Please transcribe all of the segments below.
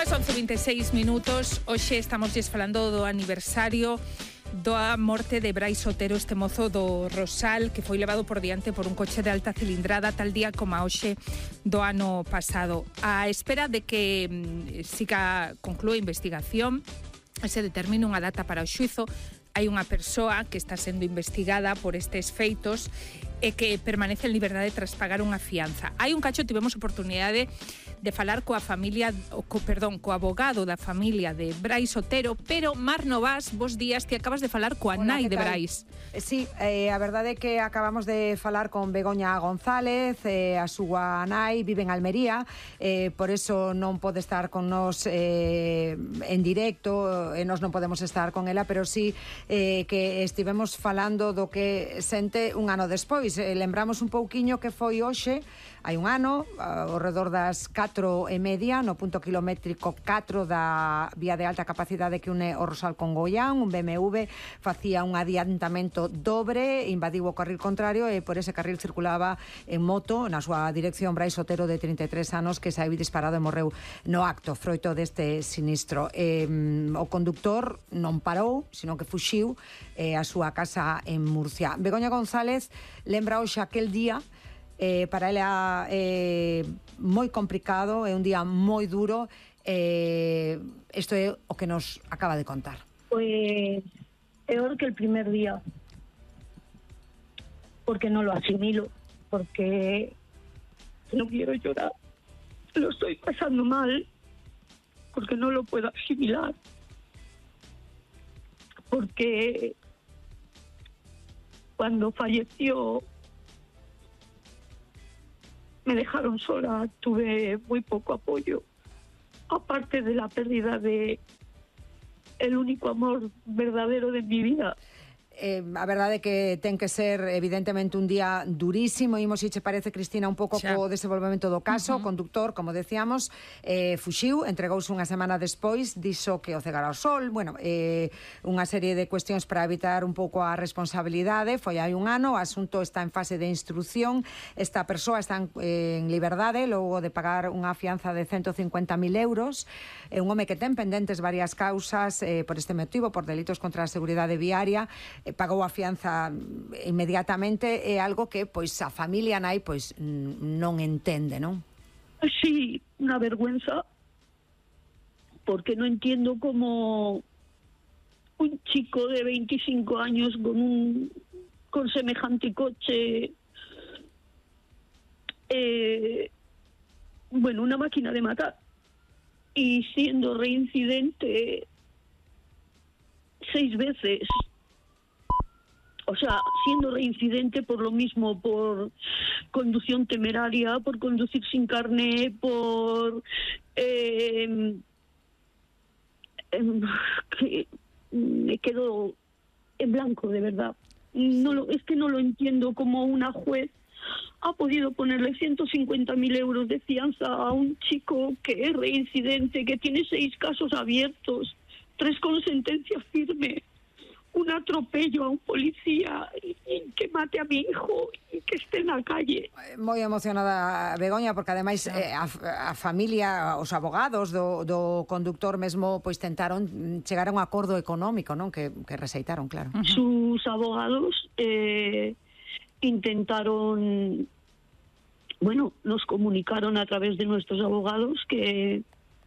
As 11:26, hoxe estamos falando do aniversario da morte de Brais Otero, este mozo do Rosal, que foi levado por diante por un coche de alta cilindrada tal día como a hoxe do ano pasado. A espera de que conclúe a investigación e se determine unha data para o xuizo, hai unha persoa que está sendo investigada por estes feitos e que permanece en liberdade tras pagar unha fianza. Hai un cacho, tivemos oportunidade de falar coa familia, co abogado da familia de Brais Otero, pero Mar Novas, bos días, te acabas de falar coa nai de Brais. Sí, a verdade é que acabamos de falar con Begoña González, a súa nai vive en Almería, por eso non pode estar con nos en directo, nos non podemos estar con ela, pero sí que estivemos falando do que sente un ano despois. Lembramos un pouquiño que foi hoxe, hai un ano, ao redor das 4:30, no punto kilométrico 4 da vía de alta capacidade que une o Rosal con Goián, un BMW facía un adiantamento dobre, invadiu o carril contrario e por ese carril circulaba en moto na súa dirección Brais Otero, de 33 anos, que saiu disparado e morreu no acto, froito deste sinistro. O conductor non parou, sino que fuxiu a súa casa en Murcia. Begoña González lembra hoxe aquel día. Para ela é moi complicado, é un día moi duro. Isto é o que nos acaba de contar. Pues peor que el primer día, porque no lo asimilo, porque no quiero llorar, lo estoy pasando mal, porque no lo puedo asimilar, porque cuando falleció me dejaron sola, tuve muy poco apoyo, aparte de la pérdida de el único amor verdadero de mi vida. A verdade é que ten que ser evidentemente un día durísimo. Imos, se che parece, Cristina, un pouco co desenvolvemento do caso. O conductor, como decíamos, fuxiu, entregouse unha semana despois, dixo que o cegara o sol, unha serie de cuestións para evitar un pouco a responsabilidade. Foi hai un ano, o asunto está en fase de instrucción, esta persoa está en liberdade logo de pagar unha fianza de 150.000 euros. É un home que ten pendentes varias causas por este motivo, por delitos contra a seguridade viaria. Pagou a fianza inmediatamente. É algo que pois a familia nai pois non entende, non? Sí, una vergüenza, porque no entiendo cómo un chico de 25 años con semejante coche, una máquina de matar, y siendo reincidente 6 veces. O sea, siendo reincidente por lo mismo, por conducción temeraria, por conducir sin carné, por... que me quedo en blanco, de verdad. Es que no lo entiendo cómo una juez ha podido ponerle 150.000 euros de fianza a un chico que es reincidente, que tiene 6 casos abiertos, 3 con sentencia firme. Un atropello a un policía y que mate a mi hijo y que esté en la calle. Moi emocionada, Begoña, porque ademais a familia, os abogados do conductor mesmo pois tentaron chegar a un acordo económico, non? Que rexeitaron, claro. Sus abogados intentaron, nos comunicaron a través de nuestros abogados que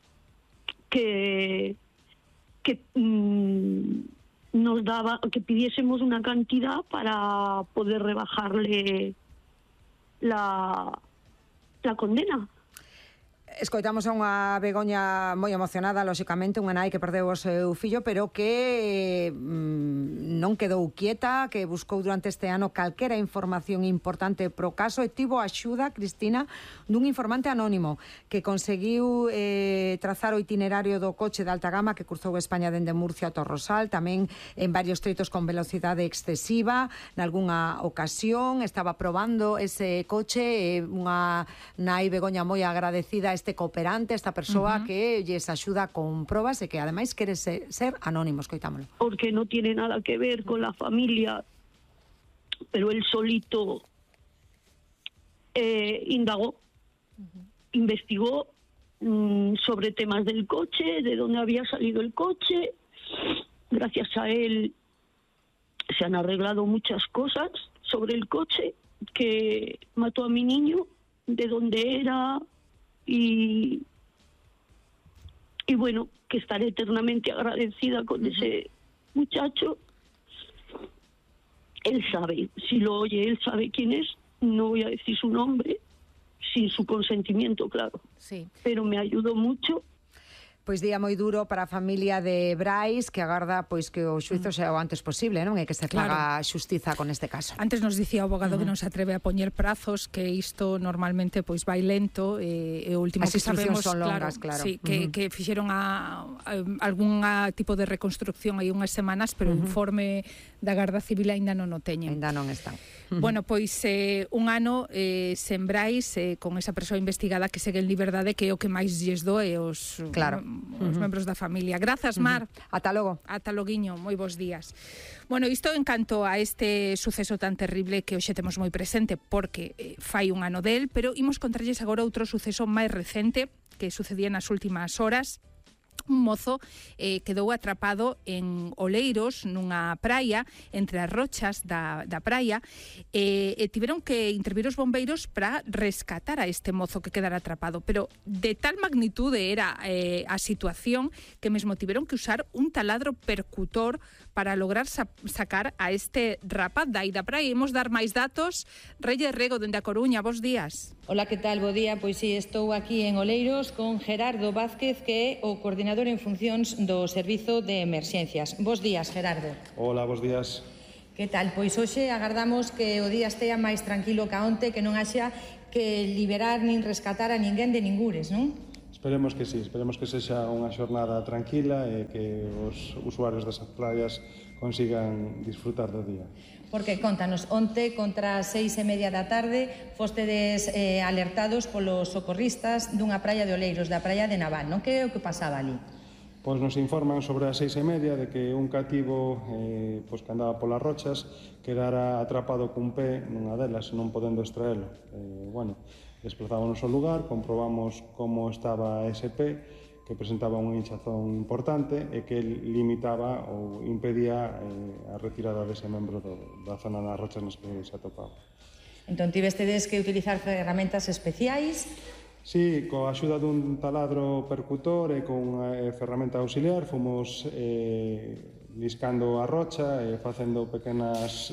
nos daba, que pidiésemos una cantidad para poder rebajarle la condena. Escoitamos a unha Begoña moi emocionada, lóxicamente, unha nai que perdeu o seu fillo, pero que non quedou quieta, que buscou durante este ano calquera información importante pro caso e tivo axuda, Cristina, dun informante anónimo que conseguiu trazar o itinerario do coche de alta gama que cruzou España dende Murcia ata o Rosal, tamén en varios treitos con velocidade excesiva. Nalgúnha ocasión estaba probando ese coche, unha nai Begoña moi agradecida a este cooperante, esta persoa que lles axuda con probas e que ademais quere ser anónimo. Escoitámolo. Porque no tiene nada que ver con la familia, pero él solito indagó, investigó sobre temas del coche, de dónde había salido el coche. Gracias a él se han arreglado muchas cosas sobre el coche que mató a mi niño, de dónde era, y bueno, que estaré eternamente agradecida con ese muchacho. Él sabe, si lo oye, él sabe quién es. No voy a decir su nombre, sin su consentimiento, claro. Sí. Pero me ayudó mucho. Pois día moi duro para a familia de Brais, que agarda pois que o xuizo sea o antes posible, non? E que se faga xustiza con este caso. Antes nos dicía o abogado que non se atreve a poñer prazos, que isto normalmente pois vai lento, e o último As que sabemos, son longas, claro. Sí, que fixeron algún tipo de reconstrucción hai unhas semanas, pero o informe da Garda Civil aínda non o teñen. Ainda non están. Bueno, pois un ano sen Brais, con esa persoa investigada que segue en liberdade, que é o que máis lles doe os membros da familia. Grazas, Mar. Ata logo. Ata loguiño, moi bons días. Bueno, isto en canto a este suceso tan terrible que hoxe temos moi presente, porque fai un ano del, pero imos contarlles agora outro suceso máis recente que sucedía nas últimas horas. Un mozo quedou atrapado en Oleiros, nunha praia, entre as rochas da praia, e tiveron que intervir os bombeiros para rescatar a este mozo que quedara atrapado. Pero de tal magnitude era a situación que mesmo tiveron que usar un taladro percutor para lograr sacar a este rapaz da praia. Imos dar máis datos. Reyes Rego, dende a Coruña, bos días. Hola, que tal? Bo día. Pois si, estou aquí en Oleiros con Gerardo Vázquez, que é o coordinador en funcións do Servizo de Emerxencias. Bos días, Gerardo. Hola, bos días. Que tal? Pois hoxe agardamos que o día estea máis tranquilo que onte, que non haxa que liberar nin rescatar a ninguén de ningures, non? Esperemos que sí, esperemos que sexa unha xornada tranquila e que os usuarios das praias consigan disfrutar do día. Porque, contanos, onte contra as 6:30 da tarde fostedes alertados polos socorristas dunha praia de Oleiros, da praia de Naval, non? Que é o que pasaba ali? Pois nos informan sobre as 6:30 de que un cativo que andaba polas rochas quedara atrapado cun pé nunha delas, non podendo extraelo. Desplazámonos ao lugar, comprobamos como estaba ese pé, que presentaba unha hinchazón importante e que limitaba ou impedía a retirada dese membro da zona das rochas nas que se atopaba. Entón, tivestedes que utilizar ferramentas especiais? Sí, coa axuda dun taladro percutor e con ferramenta auxiliar fomos liscando a rocha e facendo pequenos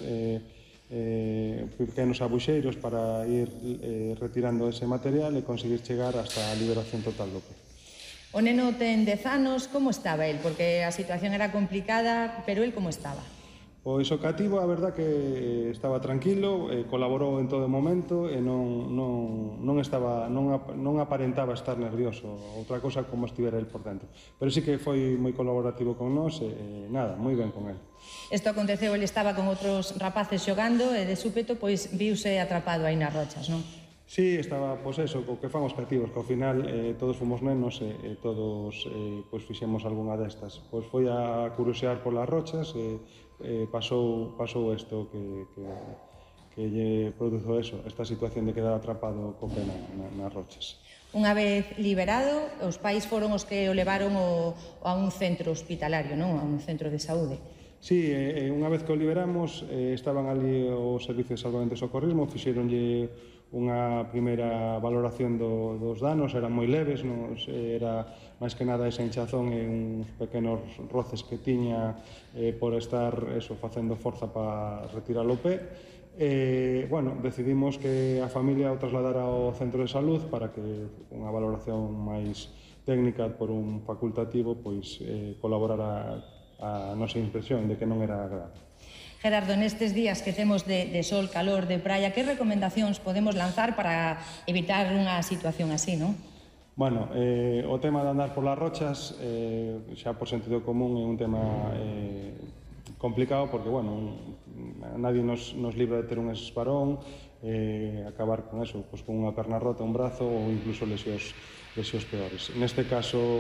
abuxeiros para ir retirando ese material e conseguir chegar hasta a liberación total do pé. O neno ten 10 anos, como estaba el? Porque a situación era complicada, pero el como estaba? Pois o cativo, a verdad que estaba tranquilo, colaborou en todo momento e non aparentaba estar nervioso, outra cosa como estivera el por dentro. Pero sí que foi moi colaborativo con nós e nada, moi ben con el. Isto aconteceu, ele estaba con outros rapaces xogando e de súpeto pois viuse atrapado aí nas rochas, non? Sí, estaba, pois eso, co que fan os cativos, que ao final todos fomos nenos e todos fixemos algunha destas. Pois foi a curiosear polas rochas e pasou isto que lle produzo eso, esta situación de quedar atrapado co pé nas rochas. Unha vez liberado, os pais foron os que o levaron a un centro hospitalario, non? A un centro de saúde. Sí, unha vez que o liberamos, estaban ali os servicios de salvamento e socorrismo, fixeronlle unha primeira valoración dos danos, eran moi leves, era máis que nada esa hinchazón e uns pequenos roces que tiña por estar facendo forza para retirar o pé. Decidimos que a familia o trasladara ao centro de salud para que unha valoración máis técnica por un facultativo colaborara a nosa impresión de que non era grave. Gerardo, nestes días que temos de sol, calor, de praia, que recomendacións podemos lanzar para evitar unha situación así, non? Bueno, o tema de andar polas rochas, xa por sentido común, é un tema complicado porque, nadie nos libra de ter un esparón, acabar con eso, con unha perna rota, un brazo ou incluso lesións peores. Neste caso,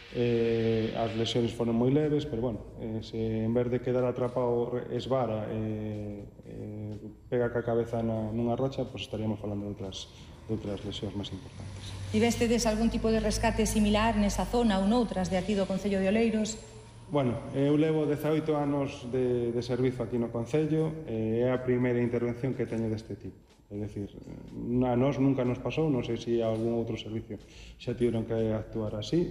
as lesións foron moi leves, pero se en vez de quedar atrapado esvara pega ca cabeza nunha rocha, pois estaríamos falando de de outras lesións máis importantes. Tivestedes algún tipo de rescate similar nesa zona ou noutras de aquí do Concello de Oleiros? Bueno, eu levo 18 anos de servizo aquí no Concello e é a primeira intervención que teño deste tipo. É dicir, a nós nunca nos pasou, non sei se a algún outro servicio xa tiveron que actuar así,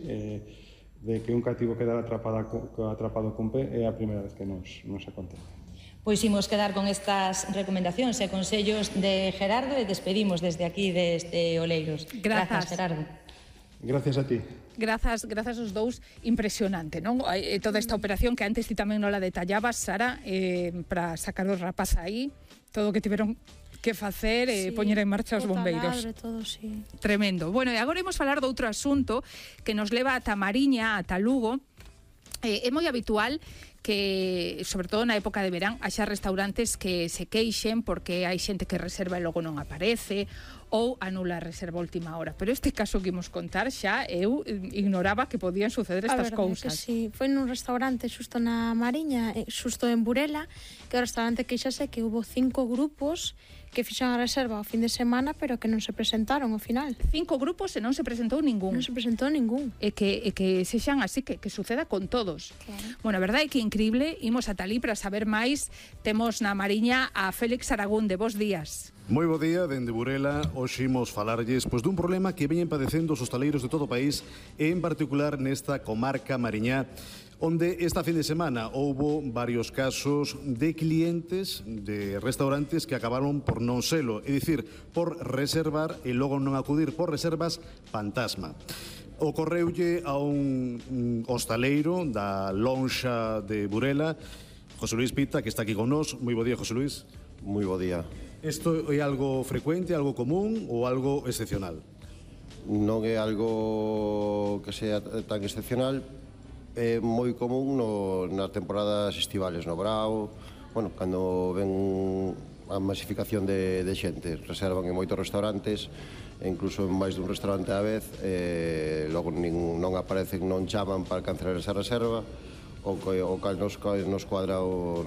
de que un cativo quedara atrapado cun pé é a primeira vez que nos acontece. Pois imos quedar con estas recomendacións e consellos de Gerardo e despedimos desde aquí deste Oleiros. Grazas, Gerardo. Gracias a ti. Grazas aos dous, impresionante, non? Toda esta operación que antes ti tamén non la detallabas, Sara, para sacar os rapaz aí, todo o que tiveron que facer e poñer en marcha os bombeiros. Todo, sí. Tremendo. Bueno, e agora imos falar de outro asunto que nos leva ata Mariña, ata Lugo. É moi habitual que, sobre todo na época de verán, haxa restaurantes que se queixen porque hai xente que reserva e logo non aparece ou anula a reserva a última hora. Pero este caso que imos contar xa eu ignoraba que podían suceder estas cousas. Sí, foi nun restaurante xusto na Mariña, xusto en Burela, que o restaurante queixase que hubo 5 grupos que fixan a reserva ao fin de semana, pero que non se presentaron ao final. 5 grupos e non se presentou ningún. Non se presentou ningún. E que sexan así, que suceda con todos. Claro. Bueno, a verdade é que increíble. Imos ata ali para saber máis. Temos na Mariña a Félix Aragún. De bos días. Moi bo día, dende Burela. Hoxe imos falarlles dun problema que veñen padecendo os hostaleiros de todo o país, e en particular nesta comarca mariñá, onde esta fin de semana houbo varios casos de clientes de restaurantes que acabaron por non selo, é dicir, por reservar e logo non acudir, por reservas fantasma. Ocorreulle a un hostaleiro da lonxa de Burela, José Luis Pita, que está aquí con nós. Moi bo día, José Luis. Moi bo día. Isto é algo frecuente, algo común ou algo excepcional? Non é algo que sea tan excepcional, é moi común nas temporadas estivales, no verao, bueno, cando ven a masificación de xente, reservan en moitos restaurantes, e incluso en máis dun restaurante á vez, logo non aparecen, non chaman para cancelar esa reserva, o cal nos cuadra o